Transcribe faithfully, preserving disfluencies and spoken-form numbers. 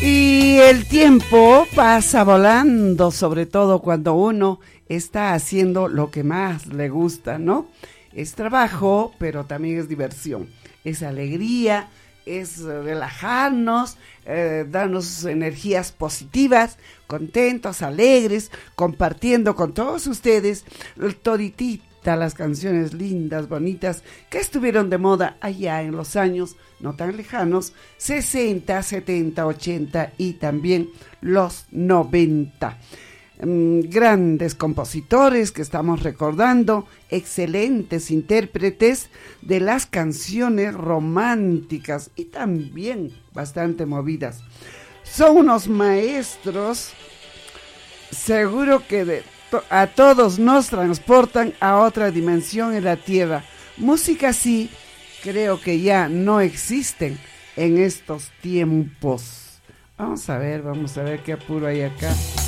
Y el tiempo pasa volando, sobre todo cuando uno está haciendo lo que más le gusta, ¿no? Es trabajo, pero también es diversión, es alegría, es relajarnos, eh, darnos energías positivas, contentos, alegres, compartiendo con todos ustedes toditita las canciones lindas, bonitas, que estuvieron de moda allá en los años no tan lejanos, sesenta, setenta, ochenta y también los noventa. Mm, grandes compositores que estamos recordando, excelentes intérpretes de las canciones románticas y también bastante movidas. Son unos maestros, seguro que de, to, a todos nos transportan a otra dimensión en la tierra. Música así creo que ya no existen en estos tiempos. Vamos a ver, vamos a ver qué apuro hay acá.